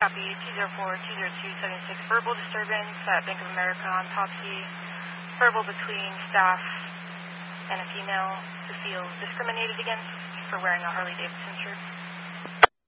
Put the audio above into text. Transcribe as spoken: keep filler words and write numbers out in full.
Copy two zero four two zero two seven six. Verbal disturbance at Bank of America on Topsy. Verbal between staff and a female who feels discriminated against for wearing a Harley Davidson shirt.